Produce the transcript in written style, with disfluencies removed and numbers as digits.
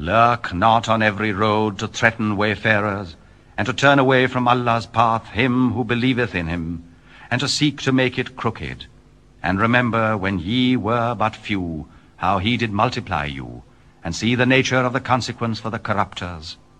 Lurk not on every road to threaten wayfarers, and to turn away from Allah's path him who believeth in him, and to seek to make it crooked. And remember, when ye were but few, how he did multiply you, and see the nature of the consequence for the corrupters.